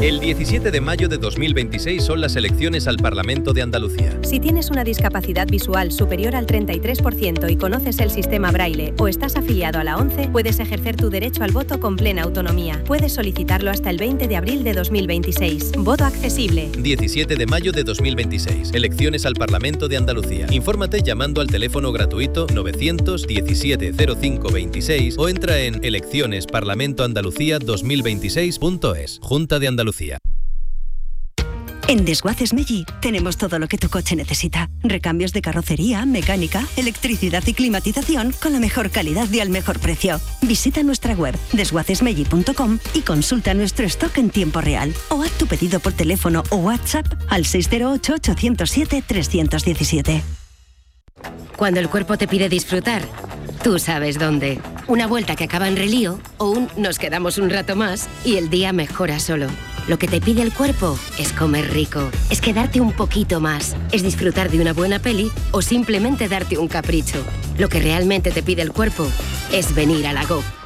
El 17 de mayo de 2026 son las elecciones al Parlamento de Andalucía. Si tienes una discapacidad visual superior al 33% y conoces el sistema Braille o estás afiliado a la ONCE, puedes ejercer tu derecho al voto con plena autonomía. Puedes solicitarlo hasta el 20 de abril de 2026. Voto accesible. 17 de mayo de 2026. Elecciones al Parlamento de Andalucía. Infórmate llamando al teléfono gratuito 917 0526 o entra en eleccionesparlamentoandalucía2026.es. Junta de Andalucía. En Desguaces Meggi tenemos todo lo que tu coche necesita. Recambios de carrocería, mecánica, electricidad y climatización con la mejor calidad y al mejor precio. Visita nuestra web desguacesmeggi.com y consulta nuestro stock en tiempo real. O haz tu pedido por teléfono o WhatsApp al 608-807-317. Cuando el cuerpo te pide disfrutar, tú sabes dónde. Una vuelta que acaba en relío o un nos quedamos un rato más y el día mejora solo. Lo que te pide el cuerpo es comer rico, es quedarte un poquito más, es disfrutar de una buena peli o simplemente darte un capricho. Lo que realmente te pide el cuerpo es venir a la GO.